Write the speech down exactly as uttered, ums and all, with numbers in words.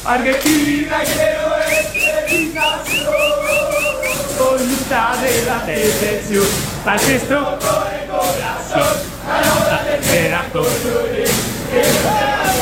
Argentina, quiero exterminación. Voluntad de la detención, al gesto con el corazón, a la hora de ver a todo.